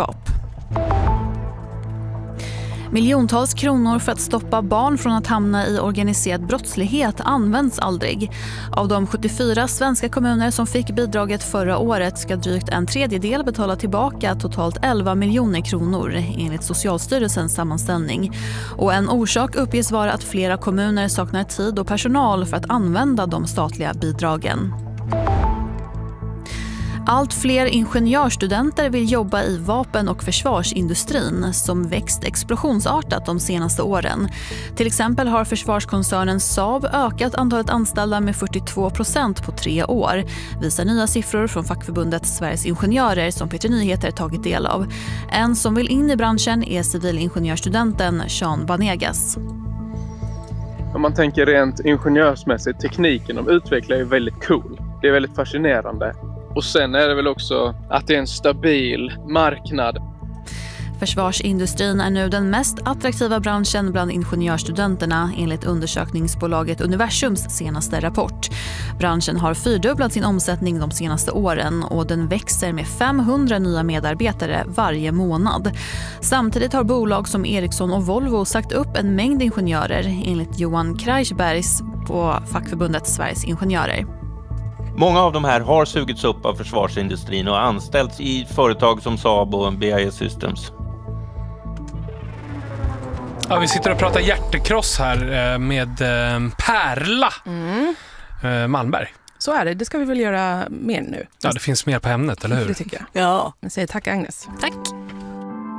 ledarskap. Miljontals kronor för att stoppa barn från att hamna i organiserad brottslighet används aldrig. Av de 74 svenska kommuner som fick bidraget förra året ska drygt en tredjedel betala tillbaka totalt 11 miljoner kronor enligt Socialstyrelsens sammanställning. Och en orsak uppges vara att flera kommuner saknar tid och personal för att använda de statliga bidragen. Allt fler ingenjörsstudenter vill jobba i vapen- och försvarsindustrin som växt explosionsartat de senaste åren. Till exempel har försvarskoncernen Saab ökat antalet anställda med 42% på 3 år, visar nya siffror från fackförbundet Sveriges Ingenjörer som Peter Nyheter tagit del av. En som vill in i branschen är civilingenjörsstudenten Sean Banegas. Om man tänker rent ingenjörsmässigt, tekniken de utvecklar är väldigt cool. Det är väldigt fascinerande. Och sen är det väl också att det är en stabil marknad. Försvarsindustrin är nu den mest attraktiva branschen bland ingenjörsstudenterna enligt undersökningsbolaget Universums senaste rapport. Branschen har 4-dubblat sin omsättning de senaste åren och den växer med 500 nya medarbetare varje månad. Samtidigt har bolag som Ericsson och Volvo sagt upp en mängd ingenjörer enligt Johan Kreisbergs på fackförbundet Sveriges Ingenjörer. Många av de här har sugits upp av försvarsindustrin och anställts i företag som Saab och BAE Systems. Ja, vi sitter och pratar hjärtekross här med Perla Malmberg. Så är det, det ska vi väl göra mer nu. Ja, det finns mer på ämnet, eller hur? Det tycker jag. Ja. Jag säger tack Agnes. Tack.